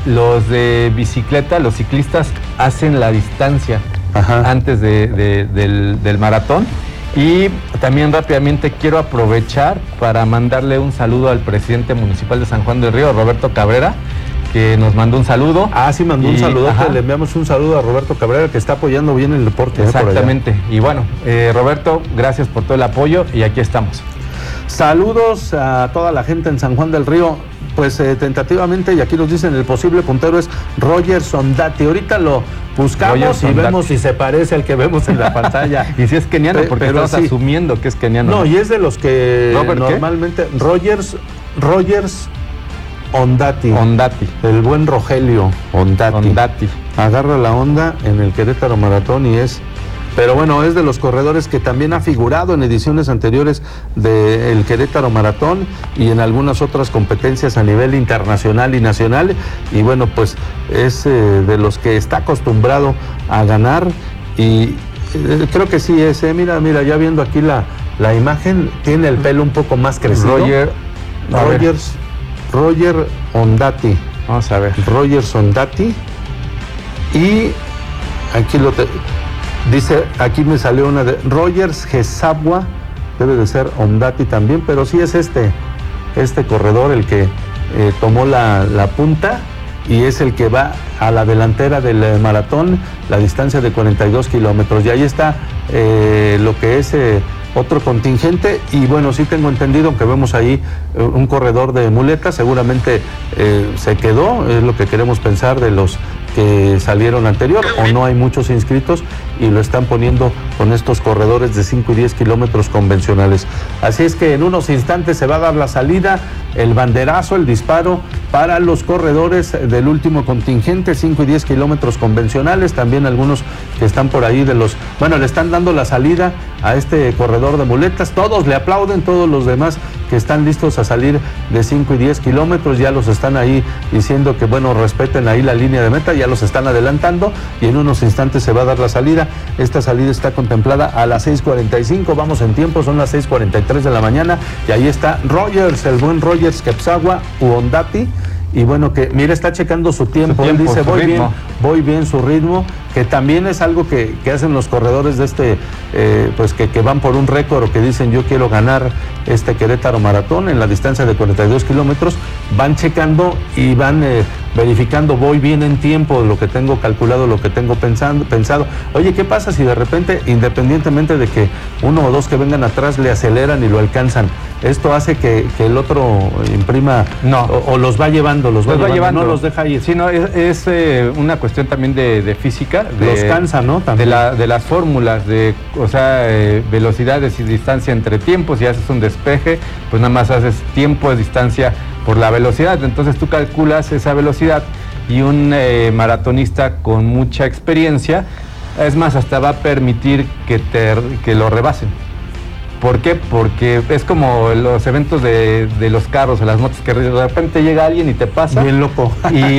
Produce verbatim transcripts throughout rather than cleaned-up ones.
los de bicicleta, los ciclistas hacen la distancia Ajá. antes de, de, del, del maratón. Y también rápidamente quiero aprovechar para mandarle un saludo al presidente municipal de San Juan del Río, Roberto Cabrera, que nos mandó un saludo. Ah, sí, mandó y, un saludo. Le enviamos un saludo a Roberto Cabrera, que está apoyando bien el deporte. Exactamente. ¿eh? Y bueno, eh, Roberto, gracias por todo el apoyo y aquí estamos. Saludos a toda la gente en San Juan del Río. Pues eh, tentativamente, y aquí nos dicen, el posible puntero es Roger Sondati. Ahorita lo buscamos y vemos si se parece al que vemos en la pantalla. Y si es keniano, porque estamos sí. asumiendo que es keniano. No, ¿no? Y es de los que Robert, normalmente... ¿qué? Rogers... Rogers... Ondati. Ondati. El buen Rogelio Ondati. Ondati. Agarra la onda en el Querétaro Maratón y es... Pero bueno, es de los corredores que también ha figurado en ediciones anteriores del Querétaro Maratón y en algunas otras competencias a nivel internacional y nacional. Y bueno, pues es eh, de los que está acostumbrado a ganar y eh, creo que sí es. Eh, mira, mira, ya viendo aquí la, la imagen, tiene el pelo un poco más crecido. Roger... Rogers... Roger Ondati. Vamos a ver. Roger Ondati. Y aquí lo te, dice, aquí me salió una de Rogers Gesabwa. Debe de ser Ondati también, pero sí es este, este corredor el que eh, tomó la, la punta y es el que va a la delantera del maratón, la distancia de cuarenta y dos kilómetros. Y ahí está eh, lo que es... Eh, otro contingente y bueno, sí tengo entendido, aunque vemos ahí eh, un corredor de muletas, seguramente eh, se quedó, es lo que queremos pensar de los que salieron anterior, o no hay muchos inscritos y lo están poniendo con estos corredores de cinco y diez kilómetros convencionales. Así es que en unos instantes se va a dar la salida, el banderazo, el disparo para los corredores del último contingente, cinco y diez kilómetros convencionales, también algunos que están por ahí de los, bueno, le están dando la salida a este corredor de muletas, todos le aplauden, todos los demás que están listos a salir de cinco y diez kilómetros, ya los están ahí diciendo que bueno, respeten ahí la línea de meta, ya los están adelantando y en unos instantes se va a dar la salida. Esta salida está contemplada a las seis cuarenta y cinco, vamos en tiempo, son las seis cuarenta y tres de la mañana y ahí está Rogers, el buen Rogers Kepsagwa Ondati. Y bueno, que mira, está checando su tiempo, su tiempo él dice voy ritmo. bien, voy bien su ritmo, que también es algo que, que hacen los corredores de este, eh, pues que, que van por un récord o que dicen yo quiero ganar este Querétaro Maratón en la distancia de cuarenta y dos kilómetros, van checando y van eh, verificando, voy bien en tiempo, lo que tengo calculado, lo que tengo pensando, pensado. Oye, ¿qué pasa si de repente, independientemente de que uno o dos que vengan atrás le aceleran y lo alcanzan, esto hace que, que el otro imprima no. o, o los va llevando, los, los va, va llevando, llevando, no los deja ir? Sí, no, es, es eh, una cuestión también de, de física. De, los cansa, ¿no? También. De, la, de las fórmulas, de, o sea, eh, velocidades y distancia entre tiempos, y haces un despeje, pues nada más haces tiempo de distancia por la velocidad, entonces tú calculas esa velocidad y un eh, maratonista con mucha experiencia, es más, hasta va a permitir que, te, que lo rebasen. ¿Por qué? Porque es como los eventos de, de los carros, de las motos, que de repente llega alguien y te pasa. Bien loco. Y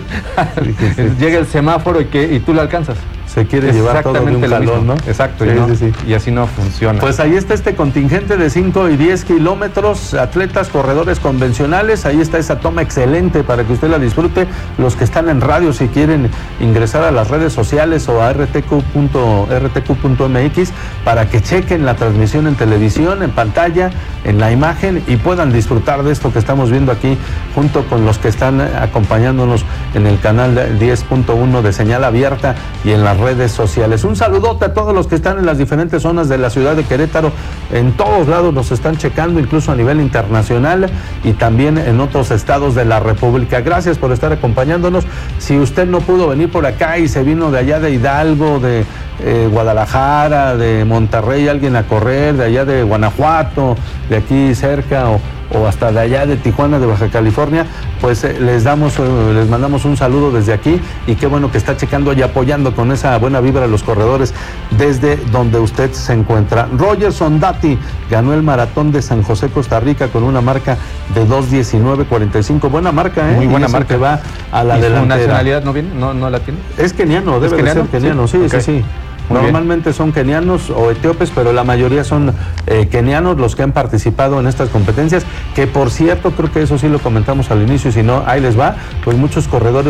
llega el semáforo y, que, y tú lo alcanzas. Se quiere llevar todo de un jalón, ¿no? Exacto, sí, y, no, sí, sí. y así no funciona. Pues ahí está este contingente de cinco y diez kilómetros, atletas, corredores convencionales, ahí está esa toma excelente para que usted la disfrute. Los que están en radio, si quieren ingresar a las redes sociales o a r t q punto m x para que chequen la transmisión en televisión, en pantalla, en la imagen y puedan disfrutar de esto que estamos viendo aquí junto con los que están acompañándonos en el canal diez punto uno de señal abierta y en las redes sociales. Un saludote a todos los que están en las diferentes zonas de la ciudad de Querétaro, en todos lados nos están checando, incluso a nivel internacional y también en otros estados de la República. Gracias por estar acompañándonos. Si usted no pudo venir por acá y se vino de allá de Hidalgo, de eh, Guadalajara, de Monterrey, alguien a correr, de allá de Guanajuato, de aquí cerca o o hasta de allá de Tijuana, de Baja California, pues eh, les damos, eh, les mandamos un saludo desde aquí y qué bueno que está checando y apoyando con esa buena vibra a los corredores desde donde usted se encuentra. Roger Ondati ganó el maratón de San José, Costa Rica con una marca de dos diecinueve cuarenta y cinco, buena marca, ¿eh? Muy buena marca. Que va a la delantera. ¿Su nacionalidad no viene? ¿No, no la tiene? Es keniano, debe ¿Es keniano? de ser keniano, sí, sí, okay. sí. sí. Muy Normalmente bien. Son kenianos o etíopes, pero la mayoría son eh, kenianos los que han participado en estas competencias, que por cierto, creo que eso sí lo comentamos al inicio, y si no, ahí les va, pues muchos corredores